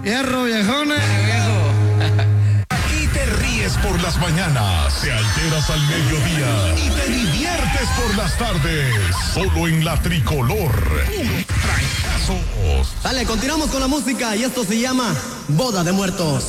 Hierro, viejones. Aquí te ríes por las mañanas, te alteras al mediodía y te diviertes por las tardes. Solo en la Tricolor. Trancazos. Dale, continuamos con la música y esto se llama Boda de Muertos.